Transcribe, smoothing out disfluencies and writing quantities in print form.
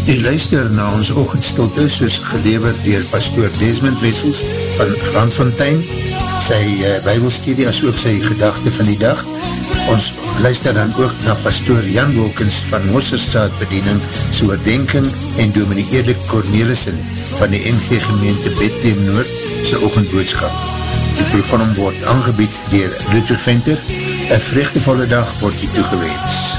U luister na ons oggendstilte soos gelewer dier pastoor Desmond Wessels van Randfontein, sy Bybelstudie as ook sy gedagte van die dag. Ons luister dan ook na pastoor Jan Wilkins van Mosselstraat Bediening, sy oordenking en dominee Erik Cornelissen van die NG Gemeente Bethlehem Noord, sy oggendboodskap. Die program word aangebied dier Ludwig Venter. 'n vreugdevolle dag word u toegewens.